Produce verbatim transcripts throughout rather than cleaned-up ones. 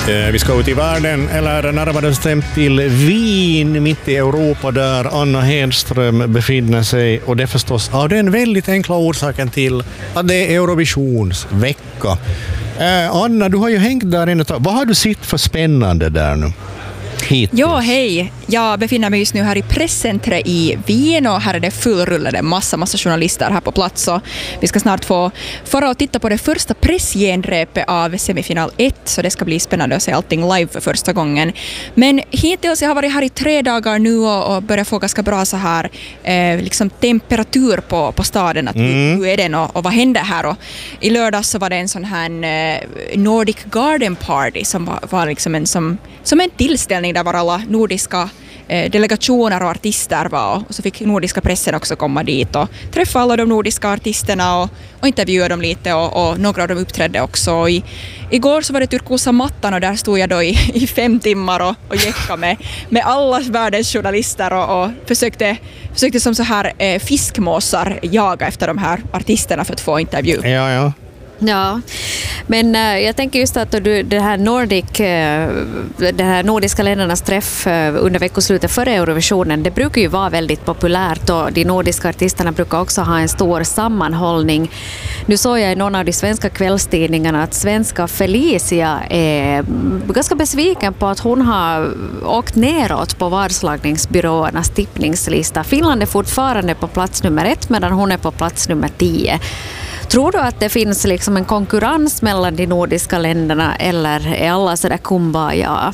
Eh, vi ska ut i världen, eller närmare bestämt till Wien, mitt i Europa, där Anna Hedström befinner sig. Och det är förstås av den väldigt enkla orsaken till att det är Eurovisionsvecka. Eh, Anna, du har ju hängt där inne. Vad har du sett för spännande där nu? Hittills. Ja, hej. Jag befinner mig just nu här i presscentret i Wien och här är det fullrullade massa, massa journalister här på plats. Och vi ska snart få fara och titta på det första pressgenrepet av semifinal ett, så det ska bli spännande att se allting live för första gången. Men hittills, jag har varit här i tre dagar nu och, och börjat få ganska bra så här eh, liksom temperatur på, på staden, att mm. hur är den och, och vad händer här. Och i lördag så var det en sån här eh, Nordic Garden Party som var, var liksom en, som, som en tillställning där var alla nordiska eh, delegationer och artister var, och så fick nordiska pressen också komma dit och träffa alla de nordiska artisterna och, och intervjua dem lite och, och några av dem uppträdde också. Och i, igår så var det turkosa mattan och där stod jag då i, i fem timmar och, och jäckade med, med alla världens journalister och, och försökte, försökte som så här eh, fiskmåsar jaga efter de här artisterna för att få intervju. Ja, ja. Ja, men uh, jag tänker just att du, det här Nordic, uh, det här nordiska ländernas träff uh, under veckoslutet före Eurovisionen, det brukar ju vara väldigt populärt och de nordiska artisterna brukar också ha en stor sammanhållning. Nu såg jag i någon av de svenska kvällstidningarna att svenska Felicia är ganska besviken på att hon har åkt neråt på vadslagningsbyråernas tippningslista. Finland är fortfarande på plats nummer ett medan hon är på plats nummer tio. Tror du att det finns liksom en konkurrens mellan de nordiska länderna eller är alla sådär kumbaya?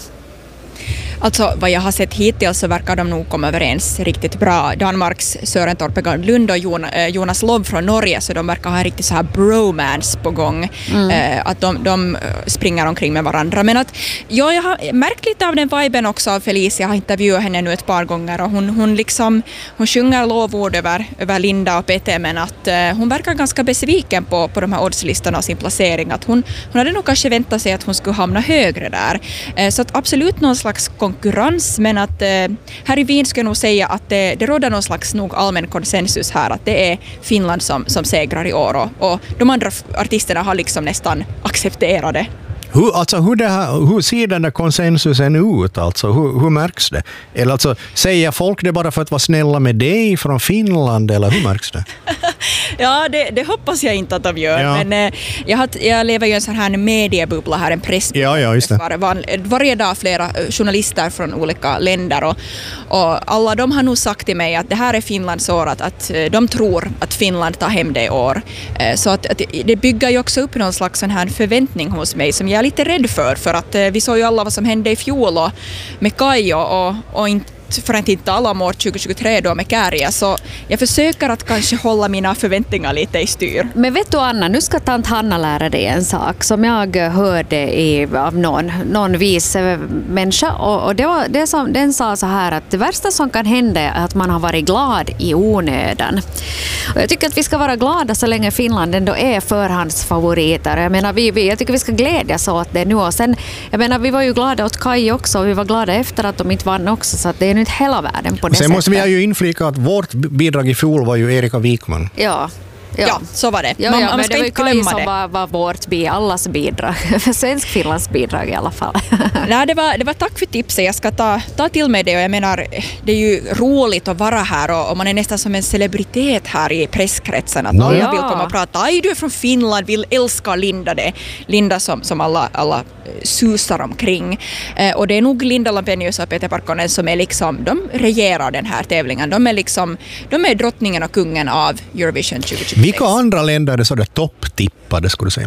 Alltså vad jag har sett hittills så verkar de nog komma överens riktigt bra. Danmarks Søren Torpegaard Lund och Jonas Lov från Norge, så de verkar ha en riktigt så här bromance på gång. Mm. Eh, att de, de springer omkring med varandra. Men att ja, jag har märkt lite av den viben också av Felicia. Jag har intervjuat henne nu ett par gånger och hon, hon liksom hon sjunger lovord över, över Linda och Peter, men att eh, hon verkar ganska besviken på, på de här oddslistorna och sin placering. Att hon, hon hade nog kanske väntat sig att hon skulle hamna högre där. Eh, så att absolut någon slags konkurrens, men att eh, här i Wien ska jag nog säga att det, det råder någon slags nog allmän konsensus här att det är Finland som, som segrar i år och, och de andra artisterna har liksom nästan accepterat det. Hur, alltså, hur, det här, hur ser den där konsensusen ut? Alltså, hur, hur märks det? Eller alltså, säger folk det bara för att vara snälla med dig från Finland, eller hur märks det? Ja, det, det hoppas jag inte att de gör. Ja. Men eh, jag, har, jag lever ju i en sån här mediebubbla här, en pressbubbla. Ja, ja, just det. Var, var, varje dag flera journalister från olika länder och, och alla de har nog sagt till mig att det här är Finlands år, att, att de tror att Finland tar hem det i år. Eh, så att, att det bygger ju också upp någon slags sån här förväntning hos mig som jag är lite rädd för, för att eh, vi såg ju alla vad som hände i fjol och med Kajo och, och inte för att inte alla om år tjugohundratjugotre då med Kärja, så jag försöker att kanske hålla mina förväntningar lite i styr. Men vet du Anna, nu ska tant Hanna lära dig en sak som jag hörde i, av någon, någon vis människa och, och det var, det som, den sa så här att det värsta som kan hända är att man har varit glad i onödan. Och jag tycker att vi ska vara glada så länge Finland ändå är förhandsfavoriter. Jag menar, vi, vi, jag tycker vi ska glädjas åt det nu och sen, jag menar, vi var ju glada åt Kaj också och vi var glada efter att de inte vann också, så att det är inte hela världen på det Sen sättet. måste vi ju inflika att vårt bidrag i fjol var ju Erika Wikman. Ja. Ja. ja, så var det. Ja, man, ja, man men ska det inte var ju glömma som det. var, var vårt bi, allas bidrag. Svensk Finlands bidrag i alla fall. Nej, det var, det var tack för tipset. Jag ska ta, ta till mig det och jag menar, det är ju roligt att vara här och, och man är nästan som en celebritet här i presskretsen. Att alla ja. vill komma och prata. Aj, du är från Finland, vill älska Linda det. Linda som, som alla, alla susar omkring. Eh, och det är nog Linda Lampenius och Peter Parkkonen som är liksom, de regerar den här tävlingen. De är liksom, de är drottningen och kungen av Eurovision tjugohundratjugosex. Vilka andra länder är det så där topptippade, skulle du säga?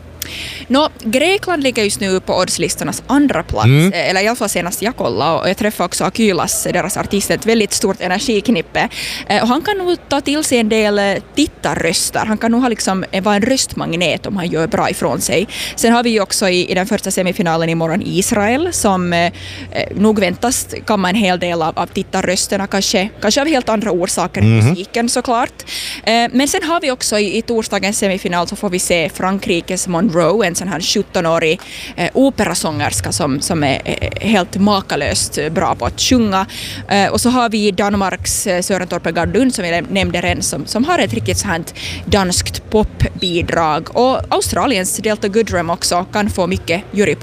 Nå, Grekland ligger just nu på oddslistornas andra plats, mm. eller i alla fall senast jag kollade, och jag träffade också Akylas, deras artist, ett väldigt stort energiknippe. Och han kan nog ta till sig en del tittarröster. Han kan nog ha liksom, vara en röstmagnet om han gör bra ifrån sig. Sen har vi ju också i, i den första semifinalen imorgon Israel, som eh, nog väntas komma en hel del av, av tittarrösterna, kanske, kanske av helt andra orsaker än mm. musiken såklart. Eh, men sen har vi också i, i torsdagens semifinal så får vi se Frankrikes Monroe, en sån här sjuttonårig eh, operasångerska som, som är eh, helt makalöst bra på att sjunga. Eh, och så har vi Danmarks eh, Søren Torpegaard Lund som jag nämnde redan, som, som har ett riktigt så här danskt popbidrag. Och Australiens Delta Goodrem också kan få mycket jurypoäng.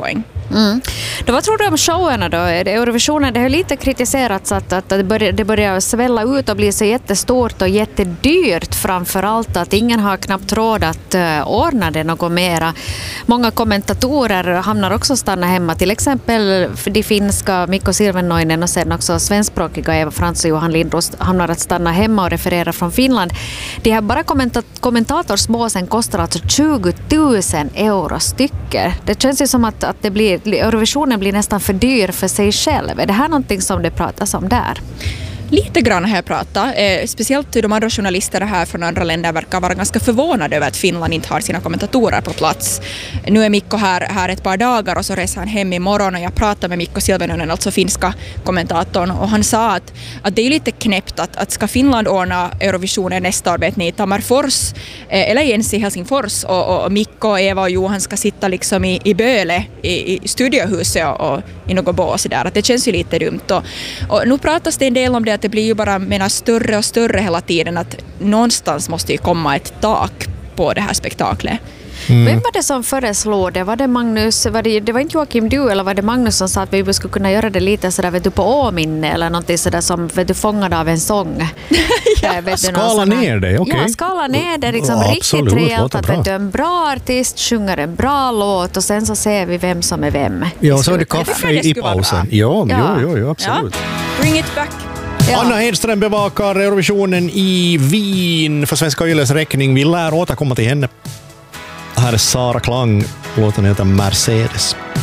Mm. Då, vad tror du om showerna då? Eurovisionen, det har lite kritiserats att, att det, börjar, det börjar svälla ut och bli så jättestort och jättedyrt, framförallt att ingen har knappt råd att uh, ordna det något mera. Många kommentatorer hamnar också stanna hemma, till exempel de finska Mikko Silvennoinen och sen också svenskspråkiga Eva Frans och Johan Lindros hamnar att stanna hemma och referera från Finland. De här bara kommenta- kommentatorsbåsen kostar alltså tjugo tusen euro stycker. Det känns ju som att, att det blir Eurovisionen blir nästan för dyr för sig själv. Är det här någonting som det pratas om där? Lite grann har jag pratat. Eh, speciellt de andra journalister här från andra länder verkar vara ganska förvånade över att Finland inte har sina kommentatorer på plats. Nu är Mikko här, här ett par dagar och så reser han hem imorgon, och jag pratade med Mikko Silvennoinen, alltså finska kommentatorn, och han sa att, att det är lite knäppt att, att ska Finland ordna Eurovisionen nästa år, vet ni, i Tammerfors eh, eller ens i Helsingfors, och, och Mikko, Eva och Johan ska sitta liksom i, i Böle i, i studiohuset och, och i något bås där. Att det känns ju lite dumt. Och, och nu pratas det en del om det, att det blir ju bara menar, större och större hela tiden, att någonstans måste ju komma ett tak på det här spektaklet. Mm. Vem var det som föreslog det? Var det Magnus? Var det, det var inte Joakim du, eller var det Magnus som sa att vi skulle kunna göra det lite sådär, vet du, på åminne eller någonting sådär som, vet du, fångad av en sång? ja, vet skala du, ner det, okej. Okay. Ja, skala ner det liksom ja, riktigt rejält, att vet du, en bra artist sjunger en bra låt och sen så ser vi vem som är vem. Ja, så är det kaffe det i pausen. Ja, ja. Jo, jo, jo, absolut. Ja. Bring it back. Ja. Anna Hedström bevakar Eurovisionen i Wien för Svenska Yles räkning. Vi lär återkomma till henne. Här är Sara Klang. Låten heter Mercedes.